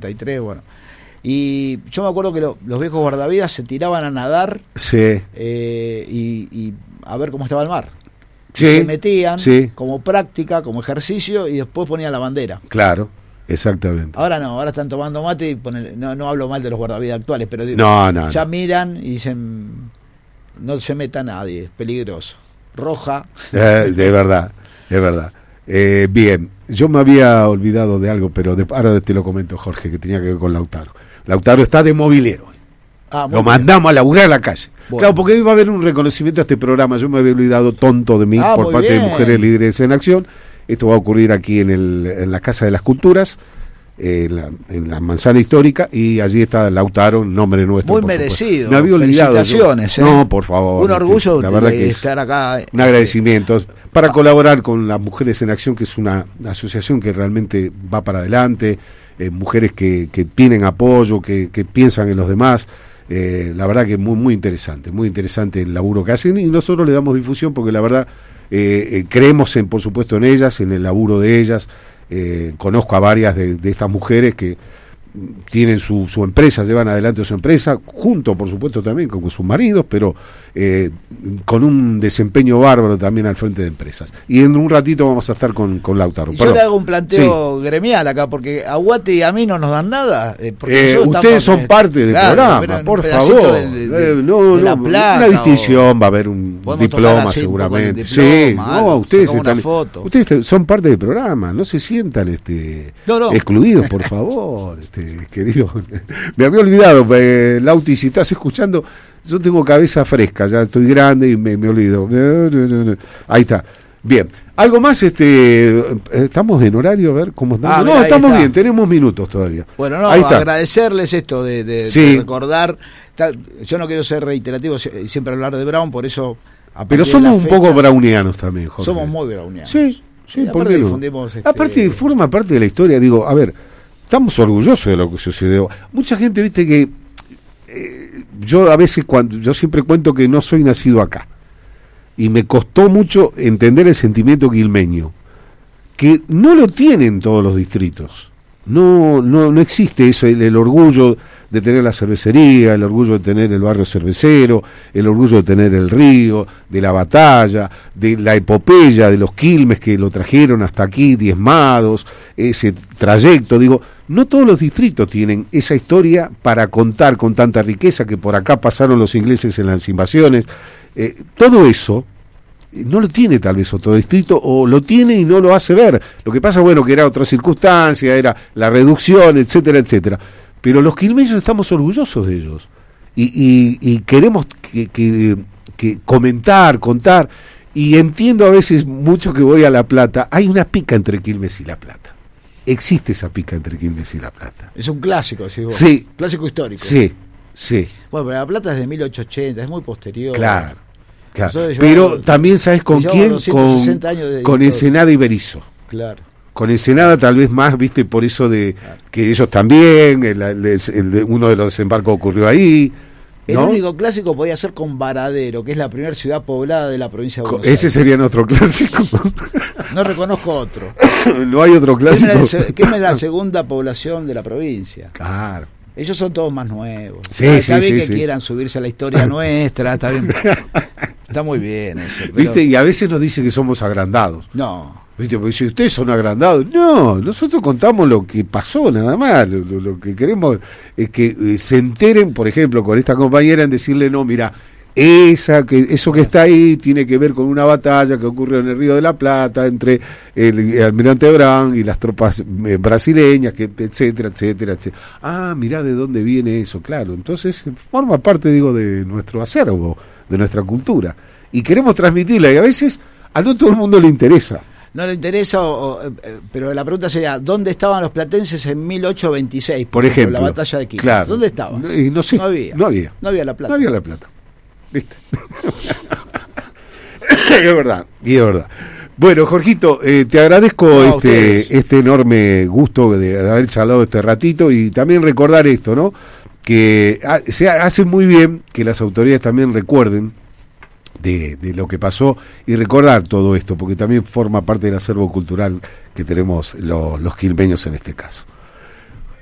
53, bueno. Y yo me acuerdo que los viejos guardavidas se tiraban a nadar sí. Y a ver cómo estaba el mar. Sí, se metían sí. como práctica, como ejercicio, y después ponían la bandera. Claro, exactamente. Ahora no, ahora están tomando mate y no hablo mal de los guardavidas actuales, pero digo, ya miran y dicen, no se meta nadie, es peligroso. Roja. De verdad, es verdad. Bien, yo me había olvidado de algo, pero ahora te lo comento, Jorge, que tenía que ver con Lautaro. Lautaro está de movilero. Lo mandamos a laburar a la calle. Bueno. Claro, porque iba a haber un reconocimiento a este programa. Yo me había olvidado tonto de mí por parte de Mujeres Líderes en Acción. Esto va a ocurrir aquí en la Casa de las Culturas, en la Manzana Histórica, y allí está Lautaro, nombre nuestro. Muy merecido. Me había olvidado. Felicitaciones. No, por favor. Un orgullo la verdad de que estar acá. Un agradecimiento para colaborar con las Mujeres en Acción, que es una asociación que realmente va para adelante. Mujeres que tienen apoyo, que piensan en los demás. La verdad que muy interesante el laburo que hacen, y nosotros le damos difusión porque la verdad creemos por supuesto en ellas, en el laburo de ellas. Conozco a varias de estas mujeres que tienen su empresa, llevan adelante su empresa, junto por supuesto también con sus maridos, pero con un desempeño bárbaro también al frente de empresas. Y en un ratito vamos a estar con Lautaro. Yo le hago un planteo gremial acá, porque a Guate y a mí no nos dan nada. Ustedes son parte del programa, por favor. Una distinción, va a haber un diploma seguramente. Ustedes son parte del programa, no se sientan excluidos, por favor. Querido, me había olvidado, Lauti, si estás escuchando, yo tengo cabeza fresca, ya estoy grande y me olvido. Ahí está. Bien, algo más, estamos en horario, a ver cómo estamos. Estamos bien, tenemos minutos todavía. Bueno, agradecerles esto de recordar. Yo no quiero ser reiterativo y siempre hablar de Brown, por eso. Pero somos un poco brownianos también, Jorge. Somos muy brownianos. Sí, ¿por qué no? Aparte, forma parte de la historia, digo, a ver. Estamos orgullosos de lo que sucedió. Mucha gente, viste que yo a veces yo siempre cuento que no soy nacido acá, y me costó mucho entender el sentimiento quilmeño, que no lo tienen todos los distritos. No existe eso, el orgullo de tener la cervecería, el orgullo de tener el barrio cervecero, el orgullo de tener el río, de la batalla, de la epopeya de los Quilmes que lo trajeron hasta aquí diezmados, ese trayecto. Digo, no todos los distritos tienen esa historia para contar con tanta riqueza, que por acá pasaron los ingleses en las invasiones. Todo eso no lo tiene tal vez otro distrito, o lo tiene y no lo hace ver. Lo que pasa, bueno, que era otra circunstancia, era la reducción, etcétera, etcétera. Pero los quilmeños estamos orgullosos de ellos. Y queremos que comentar, contar. Y entiendo a veces mucho que voy a La Plata. Hay una pica entre Quilmes y La Plata. Existe esa pica entre Quilmes y La Plata. Es un clásico, decís vos. Sí. Clásico histórico. Sí. Bueno, pero La Plata es de 1880, es muy posterior. Claro. Pero también, ¿sabes con quién? Con Ensenada y Berisso. Claro. Con Ensenada tal vez más, viste, por eso de que ellos también, uno de los desembarcos ocurrió ahí. El único clásico podía ser con Varadero, que es la primera ciudad poblada de la provincia de Buenos Aires. Ese sería nuestro clásico. No reconozco otro. No hay otro clásico. ¿Qué es la segunda población de la provincia? Claro. Ellos son todos más nuevos. Está bien que quieran subirse a la historia nuestra, está bien. Está muy bien eso. ¿Viste? Y a veces nos dicen que somos agrandados. No. ¿Viste? Porque si ustedes son agrandados, no, nosotros contamos lo que pasó nada más. Lo que queremos es que se enteren, por ejemplo, con esta compañera, en decirle, no, mira, eso que está ahí tiene que ver con una batalla que ocurrió en el Río de la Plata entre el almirante Brown y las tropas brasileñas, etcétera, etcétera, etcétera. Ah, mirá de dónde viene eso, claro. Entonces forma parte, digo, de nuestro acervo, de nuestra cultura. Y queremos transmitirla, y a veces a no todo el mundo le interesa. No le interesa, pero la pregunta sería, ¿dónde estaban los platenses en 1826? Por ejemplo, la batalla de Quilmes. Claro. ¿Dónde estaban? No sé. No había La Plata. No había La Plata. ¿Viste? Es verdad. Bueno, Jorgito, te agradezco este enorme gusto de haber charlado este ratito, y también recordar esto, ¿no? Que se hace muy bien que las autoridades también recuerden de lo que pasó, y recordar todo esto, porque también forma parte del acervo cultural que tenemos los quilmeños en este caso.